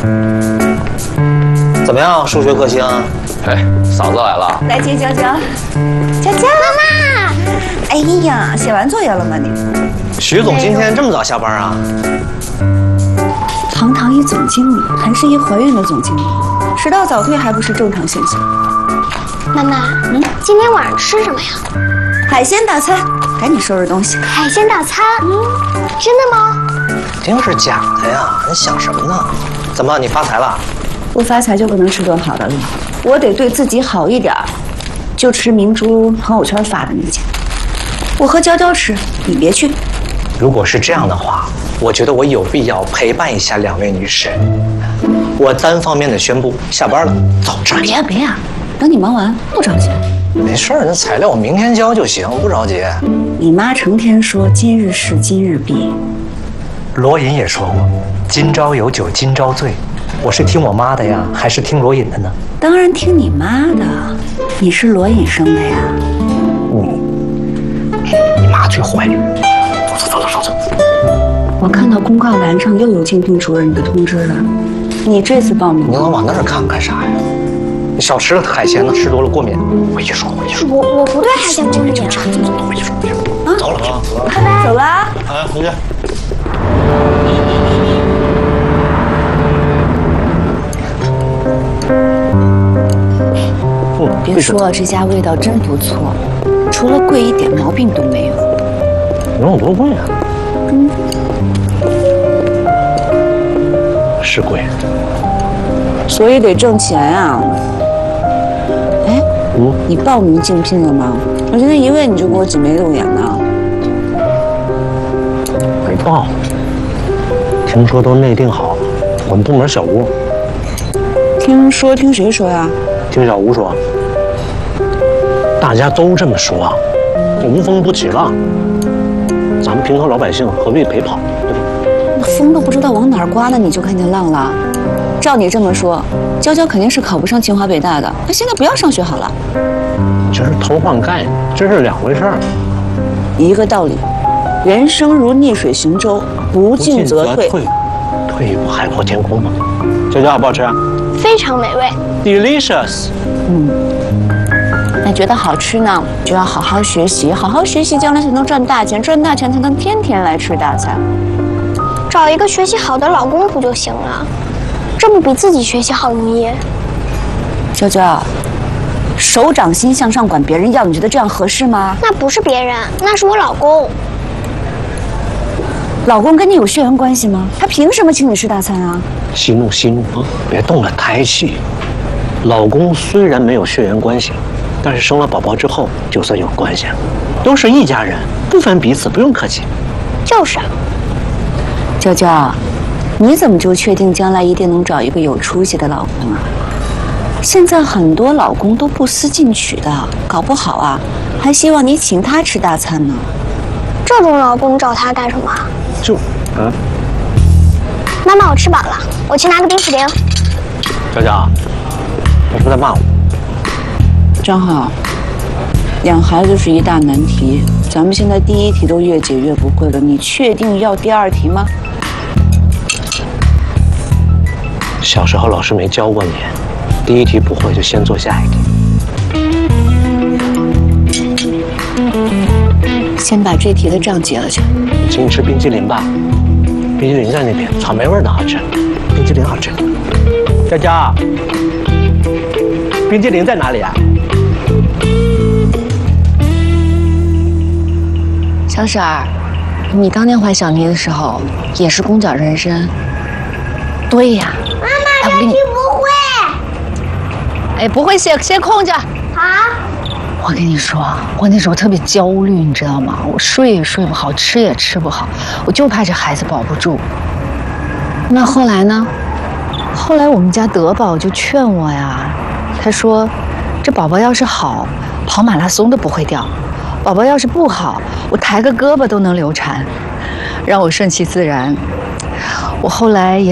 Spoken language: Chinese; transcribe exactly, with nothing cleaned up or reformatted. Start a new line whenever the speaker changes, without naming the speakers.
怎么样，数学克星？
哎，嫂子来了。
来接娇娇。娇娇，妈妈。哎呀，写完作业了吗你？
徐总今天这么早下班啊？
堂堂一总经理，还是一怀孕的总经理，迟到早退还不是正常现象。
妈妈，嗯，今天晚上吃什么呀？
海鲜大餐，赶紧收拾东西。
海鲜大餐？嗯，真的吗？
肯定是假的呀！你想什么呢？怎么，你发财了？
不发财就不能吃顿好的了，我得对自己好一点，就吃明珠朋友圈发的那件。我和娇娇吃，你别去。
如果是这样的话，我觉得我有必要陪伴一下两位女士。我单方面的宣布下班了，走，抓紧。
别别啊，等你忙完，不着急。
没事儿，那材料我明天交就行，不着急。
你妈成天说今日事今日毕。
罗隐也说过，今朝有酒今朝醉。我是听我妈的呀，还是听罗隐的呢？
当然听你妈的，你是罗隐生的呀。
你，你妈最坏。走走走走走。
我看到公告栏上又有竞聘主任的通知了，你这次报名？
你老往那儿看干啥呀？你少吃了海鲜呢，吃多了过敏。回去说，回去说。
我我不对海鲜过敏啊。
回去说，回去说。啊，走了，走了，
拜拜。
走了。
哎，回去。
别说这家味道真不错，除了贵一点，毛病都没有。
能有多贵啊？
嗯，
是贵。
所以得挣钱啊。哎，
嗯，
你报名竞聘了吗？我今天一问你就给我挤眉弄眼的。
没报。听说都内定好了，我们部门小吴。
听说？听谁说呀？
听小吴说。大家都这么说，无风不起浪。咱们平头老百姓何必陪跑，对吧？
那风都不知道往哪儿刮呢，你就看见浪了。照你这么说，娇娇肯定是考不上清华北大的，那现在不要上学好了。
这是偷换概念，这是两回事儿。
一个道理，人生如逆水行舟，不进则退，
退一步海阔天空嘛。娇娇好不好吃啊？
非常美味
，delicious。
嗯。那觉得好吃呢，就要好好学习，好好学习，将来才能赚大钱，赚大钱才能天天来吃大餐。
找一个学习好的老公不就行了？这不比自己学习好容易？
娇娇，手掌心向上管别人要，你觉得这样合适吗？
那不是别人，那是我老公。
老公跟你有血缘关系吗？他凭什么请你吃大餐啊？
息怒息怒啊，别动了胎气。老公虽然没有血缘关系，但是生了宝宝之后就算有关系了，都是一家人，不分彼此，不用客气。
就是啊。
娇娇，你怎么就确定将来一定能找一个有出息的老公啊？现在很多老公都不思进取的，搞不好啊，还希望你请他吃大餐呢。
这种老公找他干什么？
就，啊。
妈妈，我吃饱了，我去拿个冰淇淋。
娇娇，你是不是在骂我？
张浩，养孩子是一大难题，咱们现在第一题都越解越不会了，你确定要第二题吗？
小时候老师没教过你，第一题不会就先做下一题。
先把这题的账结了去。
请你吃冰激凌吧，冰激凌在那边，草莓味的好吃，冰激凌好吃。娇娇，冰激凌在哪里啊？
小婶儿，你当年怀小妮的时候也是弓脚人参。对呀。
妈妈，这题不会。
哎，不会写，先空着。
好。
我跟你说，我那时候特别焦虑，你知道吗？我睡也睡不好，吃也吃不好，我就怕这孩子保不住。那后来呢？后来我们家德宝就劝我呀，他说，这宝宝要是好，跑马拉松都不会掉；宝宝要是不好，我抬个胳膊都能流产，让我顺其自然。我后来也